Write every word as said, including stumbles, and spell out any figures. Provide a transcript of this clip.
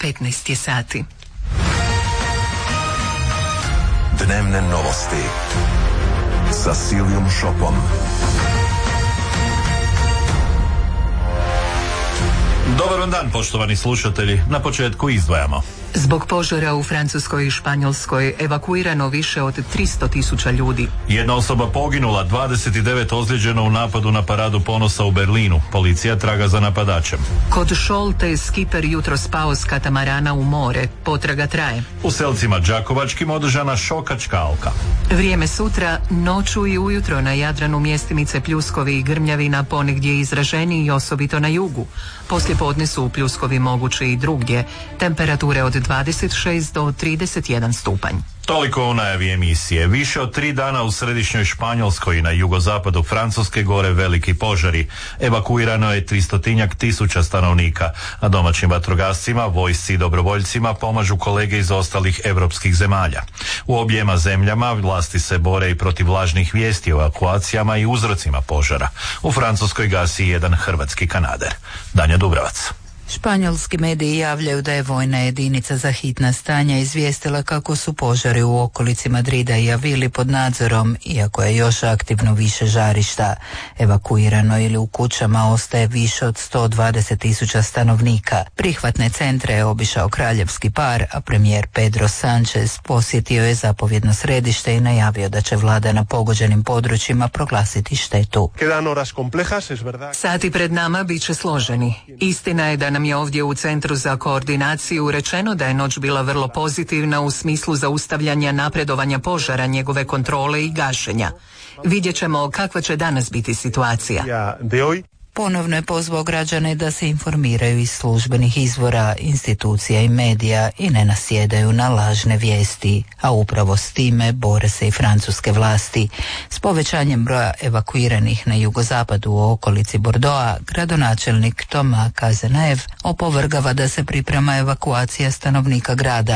petnaest je sati. Dnevne novosti sa Silijom Šopom. Dobar vam dan, poštovani slušatelji. Na početku izdvajamo. Zbog požara u Francuskoj i Španjolskoj evakuirano više od tristo tisuća ljudi. Jedna osoba poginula, dvadeset devet ozlijeđeno u napadu na paradu ponosa u Berlinu. Policija traga za napadačem. Kod Šolte skiper jutro spao s katamarana u more. Potraga traje. U Selcima Đakovačkim održana šokačka alka. Vrijeme sutra, noću i ujutro na Jadranu mjestimice pljuskovi i grmljavina, ponegdje izraženiji i osobito na jugu. Poslije podne su pljuskovi mogući i drugdje. Temperature od dvadeset šest do trideset jedan stupanj. Toliko u najavi emisije. Više od tri dana u središnjoj Španjolskoj i na jugozapadu Francuske gore veliki požari. Evakuirano je tristotinjak tisuća stanovnika, a domaćim vatrogascima, vojsci i dobrovoljcima pomažu kolege iz ostalih europskih zemalja. U objema zemljama vlasti se bore i protiv lažnih vijesti o evakuacijama i uzrocima požara. U Francuskoj gasi jedan hrvatski kanader. Danja Dubravac. Španjolski mediji javljaju da je vojna jedinica za hitna stanja izvijestila kako su požari u okolici Madrida i Avili pod nadzorom, iako je još aktivno više žarišta. Evakuirano ili u kućama ostaje više od sto dvadeset tisuća stanovnika. Prihvatne centre je obišao kraljevski par, a premijer Pedro Sánchez posjetio je zapovjedno središte i najavio da će vlada na pogođenim područjima proglasiti štetu. Sati pred nama bit će složeni. Istina je da nam je ovdje u Centru za koordinaciju rečeno da je noć bila vrlo pozitivna u smislu zaustavljanja napredovanja požara, njegove kontrole i gašenja. Vidjet ćemo kakva će danas biti situacija. Ponovno je pozvao građane da se informiraju iz službenih izvora, institucija i medija i ne nasjedaju na lažne vijesti, a upravo s time bore se i francuske vlasti. S povećanjem broja evakuiranih na jugozapadu u okolici Bordeauxa, gradonačelnik Thomas Cazeneuve opovrgava da se priprema evakuacija stanovnika grada.